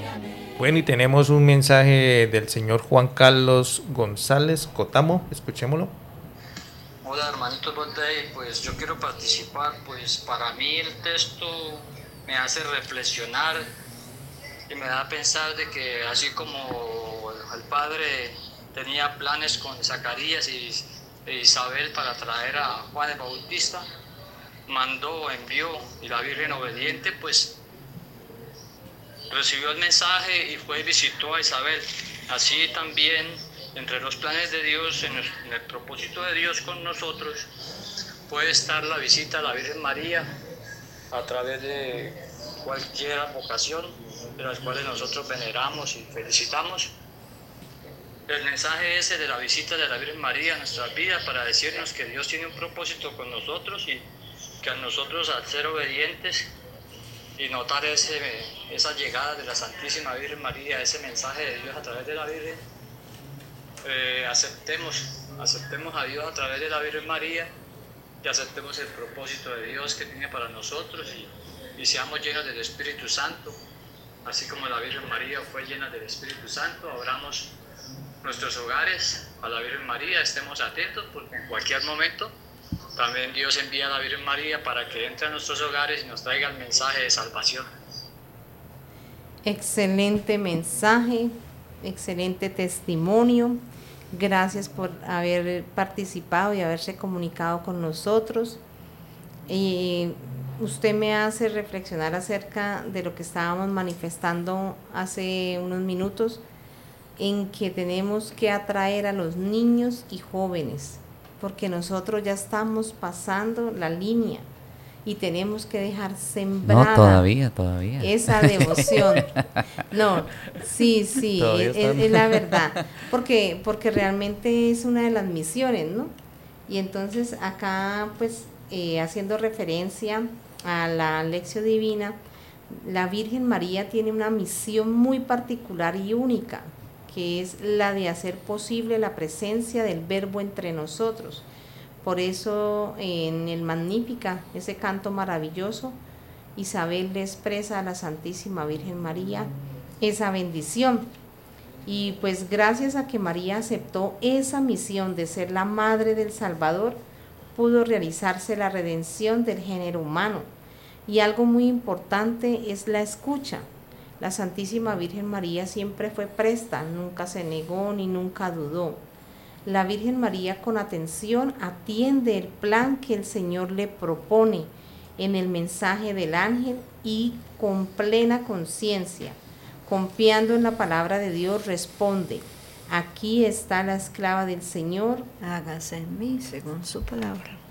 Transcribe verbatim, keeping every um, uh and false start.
Bueno, y tenemos un mensaje del señor Juan Carlos González Cotamo, escuchémoslo. Hola hermanitos Voltei, pues yo quiero participar, pues para mí el texto me hace reflexionar y me da a pensar de que así como el Padre tenía planes con Zacarías y e Isabel para traer a Juan el Bautista, mandó, envió, y la Virgen obediente pues recibió el mensaje y fue y visitó a Isabel. Así también, entre los planes de Dios, en el, en el propósito de Dios con nosotros, puede estar la visita a la Virgen María a través de cualquier vocación de las cuales nosotros veneramos y felicitamos. El mensaje ese de la visita de la Virgen María a nuestras vidas para decirnos que Dios tiene un propósito con nosotros y que a nosotros, al ser obedientes y notar ese, esa llegada de la Santísima Virgen María, ese mensaje de Dios a través de la Virgen, eh, aceptemos, aceptemos a Dios a través de la Virgen María y aceptemos el propósito de Dios que tiene para nosotros y, y seamos llenos del Espíritu Santo, así como la Virgen María fue llena del Espíritu Santo. Abramos nuestros hogares a la Virgen María, estemos atentos porque en cualquier momento también Dios envía a la Virgen María para que entre a nuestros hogares y nos traiga el mensaje de salvación. Excelente mensaje, excelente testimonio. Gracias por haber participado y haberse comunicado con nosotros. Y usted me hace reflexionar acerca de lo que estábamos manifestando hace unos minutos, en que tenemos que atraer a los niños y jóvenes, porque nosotros ya estamos pasando la línea y tenemos que dejar sembrada no, todavía, todavía. esa devoción. No, sí, sí, es, es la verdad, porque, porque realmente es una de las misiones, ¿no? Y entonces acá, pues, eh, haciendo referencia a la Lección Divina, la Virgen María tiene una misión muy particular y única, que es la de hacer posible la presencia del Verbo entre nosotros. Por eso en el Magnífica, ese canto maravilloso, Isabel le expresa a la Santísima Virgen María esa bendición. Y pues gracias a que María aceptó esa misión de ser la madre del Salvador, pudo realizarse la redención del género humano. Y algo muy importante es la escucha. La Santísima Virgen María siempre fue presta, nunca se negó ni nunca dudó. La Virgen María con atención atiende el plan que el Señor le propone en el mensaje del ángel y con plena conciencia, confiando en la palabra de Dios, responde: aquí está la esclava del Señor, hágase en mí según su palabra.